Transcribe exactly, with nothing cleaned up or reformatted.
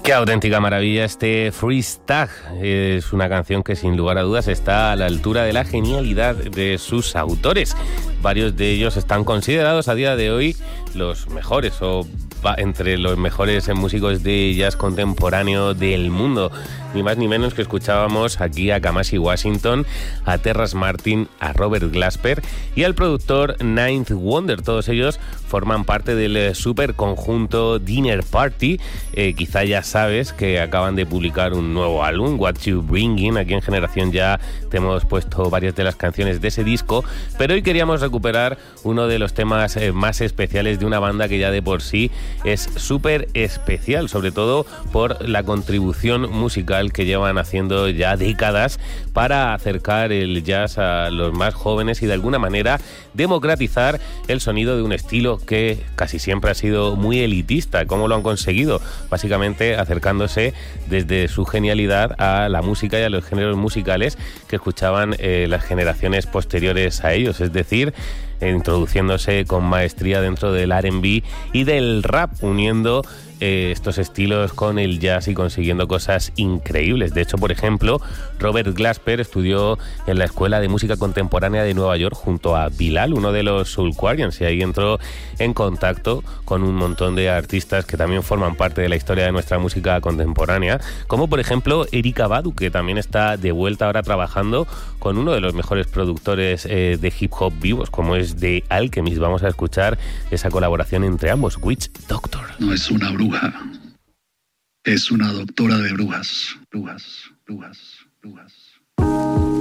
Qué auténtica maravilla este Freestyle. Es una canción que sin lugar a dudas está a la altura de la genialidad de sus autores. Varios de ellos están considerados a día de hoy los mejores o entre los mejores músicos de jazz contemporáneo del mundo. Ni más ni menos que escuchábamos aquí a Kamasi Washington, a Terrace Martin, a Robert Glasper y al productor Ninth Wonder. Todos ellos forman parte del super conjunto Dinner Party. Eh, quizá ya sabes que acaban de publicar un nuevo álbum, What You Bringing. Aquí en Generación ya te hemos puesto varias de las canciones de ese disco, pero hoy queríamos recuperar uno de los temas eh, más especiales de una banda que ya de por sí es súper especial, sobre todo por la contribución musical que llevan haciendo ya décadas para acercar el jazz a los más jóvenes y de alguna manera democratizar el sonido de un estilo que casi siempre ha sido muy elitista. ¿Cómo lo han conseguido? Básicamente acercándose desde su genialidad a la música y a los géneros musicales que escuchaban eh, las generaciones posteriores a ellos, es decir, introduciéndose con maestría dentro del R and B y del rap, uniendo eh, estos estilos con el jazz y consiguiendo cosas increíbles. De hecho, por ejemplo, Robert Glasper estudió en la Escuela de Música Contemporánea de Nueva York junto a Bilal, uno de los Soulquarians, y ahí entró en contacto con un montón de artistas que también forman parte de la historia de nuestra música contemporánea, como por ejemplo Erykah Badu, que también está de vuelta ahora trabajando con uno de los mejores productores eh, de hip hop vivos, como es The Alchemist. Vamos a escuchar esa colaboración entre ambos, Witch Doctor. No es una bruja, es una doctora de brujas, brujas, brujas, brujas.